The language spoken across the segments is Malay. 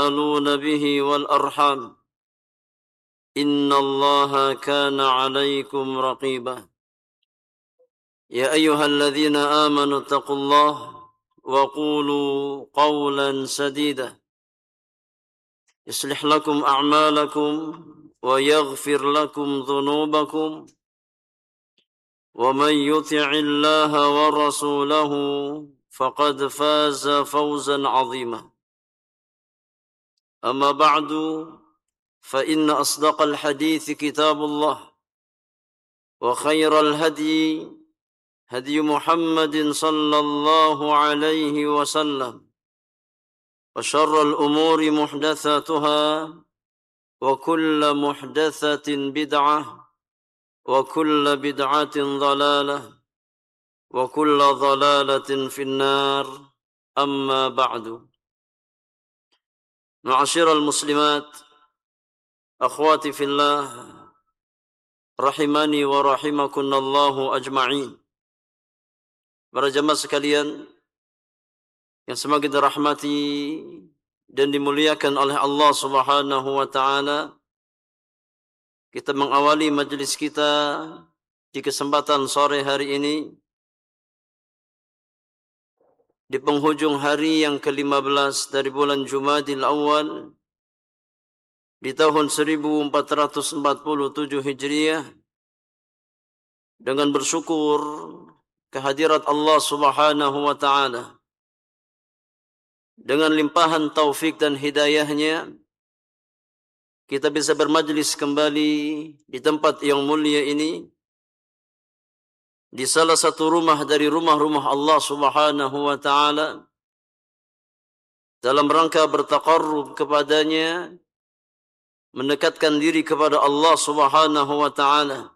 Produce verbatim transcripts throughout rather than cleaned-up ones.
تسألون به والأرحام إن الله كان عليكم رقيبا يا أيها الذين آمنوا اتقوا الله وقولوا قولا سديدا يصلح لكم أعمالكم ويغفر لكم ذنوبكم ومن يطع الله ورسوله فقد فاز فوزا عظيما أما بعد فإن أصدق الحديث كتاب الله وخير الهدي هدي محمد صلى الله عليه وسلم وشر الأمور محدثاتها وكل محدثة بدعة وكل بدعة ضلالة وكل ضلالة في النار أما بعد. معاشر المسلمات أخواتي في الله rahimani wa rahimakunallahu ajma'in. Para jemaah sekalian yang semakin dirahmati dan dimuliakan oleh Allah Subhanahu wa taala, kita mengawali majelis kita di kesempatan sore hari ini di penghujung hari yang kelima belas dari bulan Jumadil Awal di tahun seribu empat ratus empat puluh tujuh Hijriah, dengan bersyukur kehadirat Allah Subhanahu wa taala. Dengan limpahan taufik dan hidayahnya, kita bisa bermajlis kembali di tempat yang mulia ini, di salah satu rumah dari rumah-rumah Allah Subhanahu wa taala, dalam rangka bertaqarrub kepadanya, mendekatkan diri kepada Allah Subhanahu wa taala.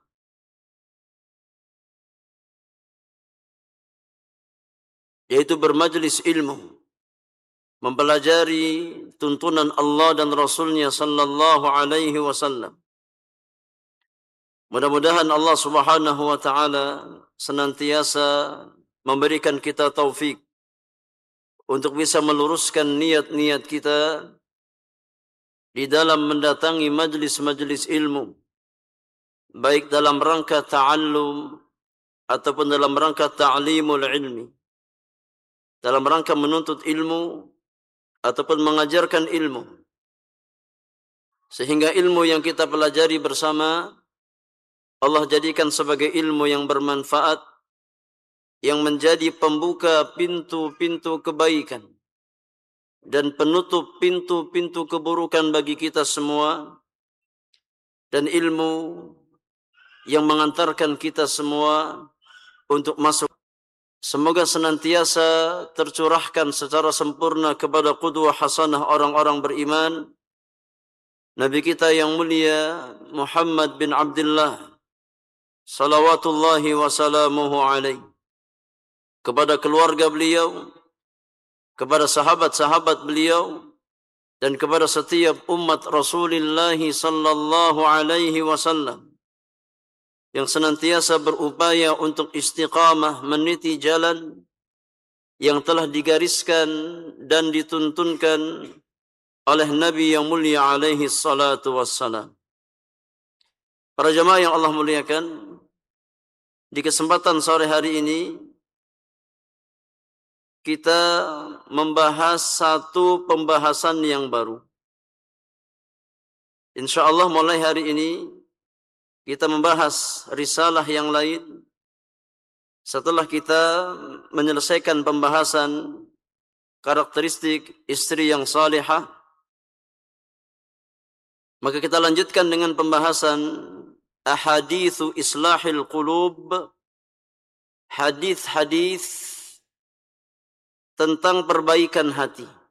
Yaitu bermajlis ilmu, mempelajari tuntunan Allah dan Rasulnya sallallahu alaihi wasallam. Mudah-mudahan Allah Subhanahu wa taala senantiasa memberikan kita taufik untuk bisa meluruskan niat-niat kita di dalam mendatangi majlis-majlis ilmu, baik dalam rangka ta'allum ataupun dalam rangka ta'limul ilmi, dalam rangka menuntut ilmu ataupun mengajarkan ilmu, sehingga ilmu yang kita pelajari bersama Allah jadikan sebagai ilmu yang bermanfaat, yang menjadi pembuka pintu-pintu kebaikan dan penutup pintu-pintu keburukan bagi kita semua, dan ilmu yang mengantarkan kita semua untuk masuk. Semoga senantiasa tercurahkan secara sempurna kepada qudwah hasanah orang-orang beriman, Nabi kita yang mulia Muhammad bin Abdullah salawatullahi wa salamuhu alaih, kepada keluarga beliau, kepada sahabat-sahabat beliau, dan kepada setiap umat Rasulullah sallallahu alaihi wasallam yang senantiasa berupaya untuk istiqamah meniti jalan yang telah digariskan dan dituntunkan oleh Nabi yang mulia alaihi salatu wassalam. Para jemaah yang Allah muliakan, di kesempatan sore hari ini kita membahas satu pembahasan yang baru. InsyaAllah mulai hari ini kita membahas risalah yang lain setelah kita menyelesaikan pembahasan karakteristik istri yang salihah. Maka kita lanjutkan dengan pembahasan ahaditsu islahil qulub, hadis-hadis tentang perbaikan hati.